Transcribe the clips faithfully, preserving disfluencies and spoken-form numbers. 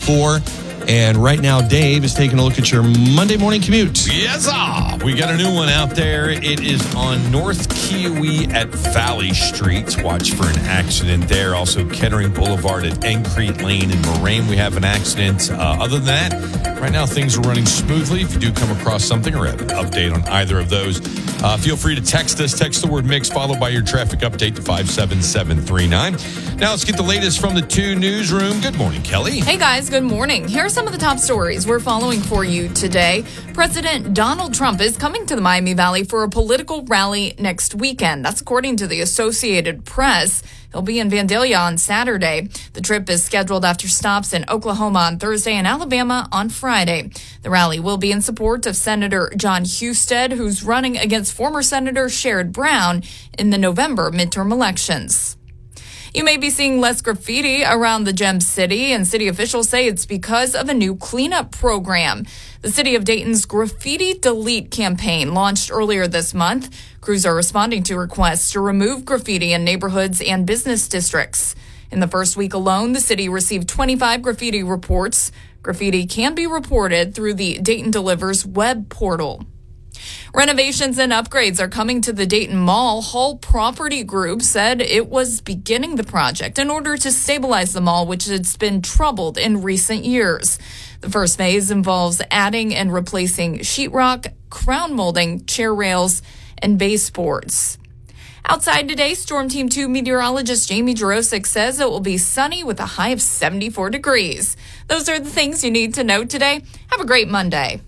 four. And right now, Dave is taking a look at your Monday morning commute. Yes, ah, we got a new one out there. It is on North Kiowee at Valley Street. Watch for an accident there. Also, Kettering Boulevard at Encrete Lane in Moraine. We have an accident. Uh, other than that, right now things are running smoothly. If you do come across something or have an update on either of those, uh, feel free to text us. Text the word mix followed by your traffic update to five seven seven three nine. Now let's get the latest from the two newsroom. Good morning, Kelly. Hey guys, good morning. Here's some of the top stories we're following for you today. President Donald Trump is coming to the Miami Valley for a political rally next weekend. That's according to the Associated Press. He'll be in Vandalia on Saturday. The trip is scheduled after stops in Oklahoma on Thursday and Alabama on Friday. The rally will be in support of Senator John Husted, who's running against former Senator Sherrod Brown in the November midterm elections. You may be seeing less graffiti around the Gem City, and city officials say it's because of a new cleanup program. The City of Dayton's Graffiti Delete campaign launched earlier this month. Crews are responding to requests to remove graffiti in neighborhoods and business districts. In the first week alone, the city received twenty-five graffiti reports. Graffiti can be reported through the Dayton Delivers web portal. Renovations and upgrades are coming to the Dayton Mall. Hull Property Group said it was beginning the project in order to stabilize the mall, which has been troubled in recent years. The first phase involves adding and replacing sheetrock, crown molding, chair rails, and baseboards. Outside today, Storm Team two meteorologist Jamie Jarosik says it will be sunny with a high of seventy-four degrees. Those are the things you need to know today. Have a great Monday.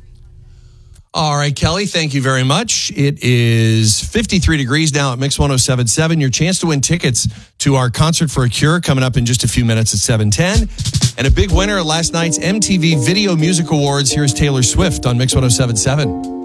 All right, Kelly, thank you very much. It is fifty-three degrees now at Mix one oh seven point seven. Your chance to win tickets to our Concert for a Cure coming up in just a few minutes at seven ten. And a big winner at last night's M T V Video Music Awards. Here's Taylor Swift on Mix one oh seven point seven.